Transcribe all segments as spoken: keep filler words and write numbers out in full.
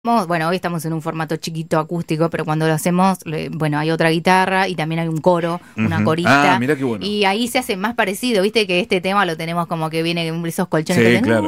Bueno, hoy estamos en un formato chiquito acústico, pero cuando lo hacemos, bueno, hay otra guitarra y también hay un coro, una uh-huh. corista. Ah, mirá qué bueno. Y ahí se hace más parecido, viste que este tema lo tenemos como que viene en esos colchones sí, que claro.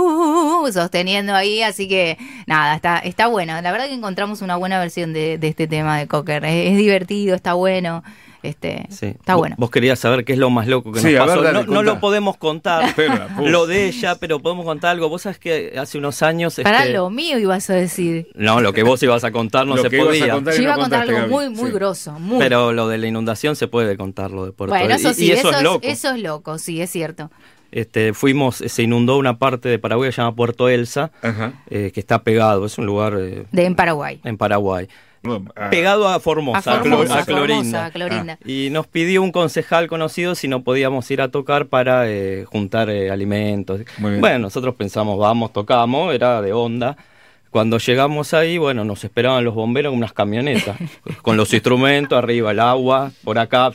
uh, sosteniendo ahí, así que nada, está está bueno. La verdad que encontramos una buena versión de, de este tema de Cocker. Es, es divertido, está bueno. Este, sí. Está bueno. Vos querías saber qué es lo más loco que sí, nos pasó. Ver, dale, no, no lo podemos contar, Espera, lo de ella, pero podemos contar algo. Vos sabés que hace unos años... Para este... lo mío ibas a decir. No, lo que vos ibas a contar no lo se que podía. Ibas a contar Yo iba no a contar contaste, algo muy, muy sí. grosso. Muy. Pero lo de la inundación se puede contar, lo de Puerto Bueno, eso y, sí, y eso, eso es loco. Eso es loco, sí, es cierto. Este, fuimos, se inundó una parte de Paraguay que se llama Puerto Elsa, eh, que está pegado, es un lugar... Eh, de en Paraguay. En Paraguay. Bueno, ah, pegado a Formosa, a, Formosa, a Clorinda. Formosa, a Clorinda. Ah. Y nos pidió un concejal conocido si no podíamos ir a tocar para eh, juntar eh, alimentos. Bueno, nosotros pensamos, vamos, tocamos, era de onda. Cuando llegamos ahí, bueno, nos esperaban los bomberos con unas camionetas, con los instrumentos, arriba el agua, por acá.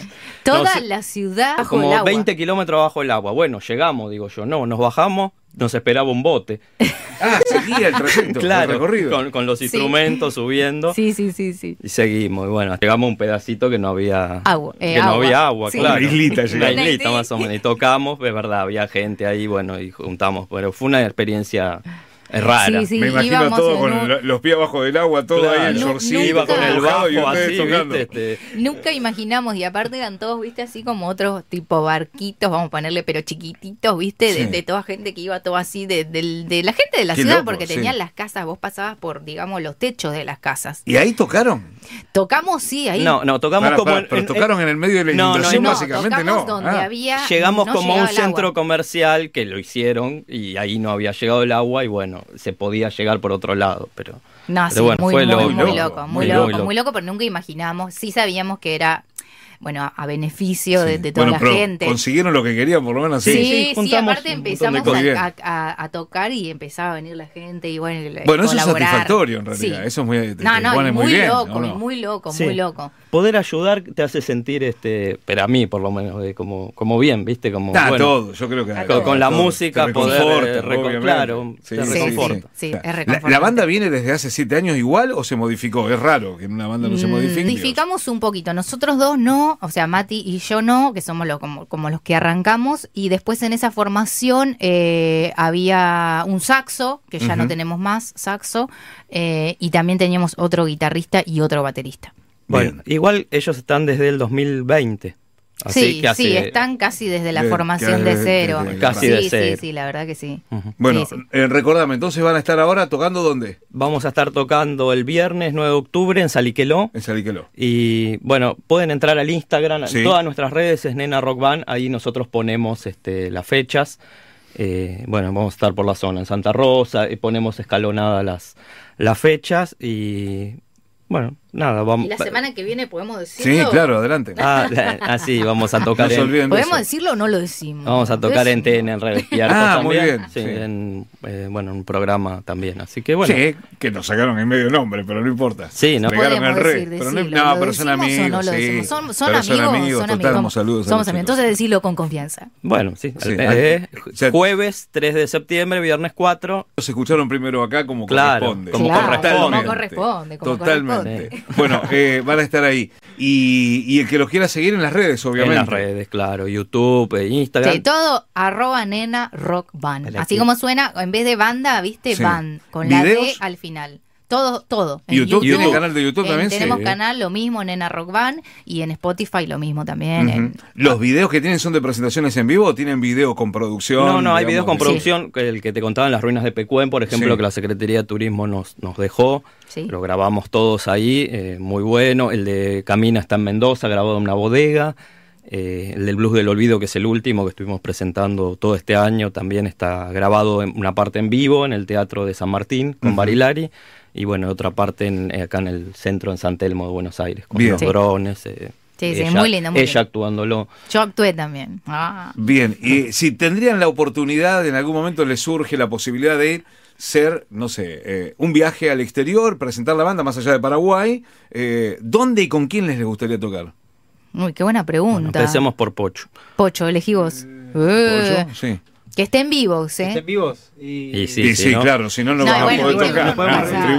Toda nos, la ciudad bajo como el agua. veinte kilómetros bajo el agua. Bueno, llegamos, digo yo, no, nos bajamos, nos esperaba un bote. Ah, seguía el trayecto, claro, el recorrido. Con, con los instrumentos sí. subiendo. Sí, sí, sí, sí. Y seguimos, y bueno, llegamos a un pedacito que no había agua. Eh, que agua. no había agua, sí. claro. Una islita, una islita más o menos. Y tocamos, es verdad, había gente ahí, bueno, y juntamos. Pero fue una experiencia rara. Sí, sí, me imagino todo con un... los pies abajo del agua, todo claro, ahí el no, shortcito. Iba con el bajo así, tocando. ¿viste? Este... Nunca imaginamos, y aparte eran todos, viste, así como otros tipo barquitos, vamos a ponerle, pero chiquititos, viste, sí. de, de toda gente que iba todo así, de, de, de la gente de la Qué ciudad, loco, porque sí. tenían las casas, vos pasabas por, digamos, los techos de las casas. ¿Y ahí tocaron? Tocamos, sí, ahí. No, no, tocamos para, como... para, en, pero en, tocaron en el medio de la no, inundación, no, no, básicamente no. donde ah. había, Llegamos no como a un centro agua. comercial que lo hicieron y ahí no había llegado el agua y bueno, se podía llegar por otro lado, pero... No, pero sí, bueno, muy, fue muy, loco, muy loco, muy muy loco, loco. muy loco, pero nunca imaginamos, sí sabíamos que era... Bueno, a, a beneficio sí. de, de toda bueno, la pero gente. Consiguieron lo que querían, por lo menos. Sí, Sí, sí, sí aparte empezamos a, a, a, a tocar y empezaba a venir la gente y bueno, bueno, eso colaborar. Es satisfactorio en realidad. Sí. Eso es muy, te, no, no, te pone muy, muy bien, loco, ¿no? muy loco, sí. muy loco. Poder ayudar te hace sentir, este, pero a mí por lo menos, eh, como, como bien, ¿viste? Como, ah, bueno, todo, yo creo que con, todo, con la todo. música te poder, eh, claro, sí, te sí, reconforta. Sí, sí, claro. es reconfortante. ¿La, ¿La banda viene desde hace siete años igual o se modificó? Es raro que en una banda no se modifique. Modificamos un poquito, nosotros dos no, o sea, Mati y yo no, que somos los, como, como los que arrancamos, y después en esa formación eh, había un saxo, que ya uh-huh. no tenemos más saxo, eh, y también teníamos otro guitarrista y otro baterista. Bueno, Bien. igual ellos están desde el dos mil veinte. Así sí, que hace, sí, están casi desde la de, formación de, de cero. De, de, casi sí, de cero. Sí, sí, la verdad que sí. Uh-huh. Bueno, sí, sí. Eh, recordame, entonces van a estar ahora tocando ¿dónde? Vamos a estar tocando el viernes nueve de octubre en Saliqueló. En Saliqueló. Y bueno, pueden entrar al Instagram, sí. en todas nuestras redes es Nena Rock Band, ahí nosotros ponemos este, las fechas. Eh, bueno, vamos a estar por la zona, en Santa Rosa, y ponemos escalonadas las, las fechas y... Bueno, nada, vamos. ¿Y la semana que viene podemos decirlo? Sí, claro, adelante. Ah, así ah, vamos a tocar. No se olviden en... de ¿Podemos eso. decirlo o no lo decimos? Vamos a tocar en T N, en Red Despierto ah, también. Muy bien. Sí, sí. En, eh, bueno, un programa también. Así que bueno. Sí, que nos sacaron en medio nombre, pero no importa. Sí, no. Pegaron el decir, re. Pero decirlo, no, no pero son amigos. No sí. son, son pero amigos. Son amigos, son total, amigos. saludos. Somos amigos. Entonces decirlo con confianza. Bueno, sí. sí. Eh, eh, jueves tres de septiembre, viernes cuatro. Se escucharon primero acá como claro, corresponde. Como claro, corresponde. Como corresponde. Como Totalmente. Corresponde. Bueno, eh, van a estar ahí. Y, y el que los quiera seguir en las redes, obviamente. En las redes, claro. YouTube, Instagram. Sí, todo arroba nena rock band. Así como suena, en vez de banda, viste, sí. band. Con ¿videos? La D al final. Todo, todo. En YouTube, YouTube tiene canal de YouTube en, también. Tenemos sí. canal, lo mismo, Nena Rock Band, y en Spotify lo mismo también. Uh-huh. en... ¿Los videos que tienen son de presentaciones en vivo o tienen video con producción? No, no, hay videos con de... producción, sí. el que te contaba en las ruinas de Pecuén, por ejemplo, sí. que la Secretaría de Turismo nos, nos dejó. Sí. Lo grabamos todos ahí, eh, muy bueno. El de Camina está en Mendoza, grabado en una bodega. Eh, el del Blues del Olvido, que es el último que estuvimos presentando todo este año, también está grabado en una parte en vivo en el Teatro de San Martín con uh-huh. Barilari. Y bueno, otra parte en, acá en el centro, en San Telmo de Buenos Aires, con Bien. los sí. drones. Eh, sí, ella, sí, muy lindo. Muy ella lindo. actuándolo. Yo actué también. Ah. Bien, y si tendrían la oportunidad, en algún momento les surge la posibilidad de ser, no sé, eh, un viaje al exterior, presentar la banda más allá de Paraguay, eh, ¿dónde y con quién les gustaría tocar? Uy, qué buena pregunta. Bueno, empecemos por Pocho. Pocho, elegí vos. Eh, ¿Pocho? Sí. Que estén vivos, ¿eh? Que estén vivos. Y, y sí, y sí, sí ¿no? claro, si no, no, no van bueno, a poder bueno, tocar. no podemos Ah,